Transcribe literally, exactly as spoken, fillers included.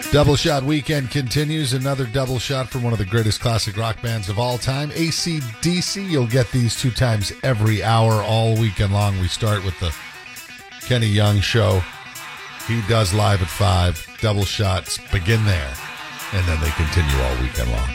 Double Shot Weekend continues. Another double shot from one of the greatest classic rock bands of all time, A C D C. You'll get these two times every hour all weekend long. We start with the Kenny Young Show. He does live at five. Double shots begin there, and then they continue all weekend long.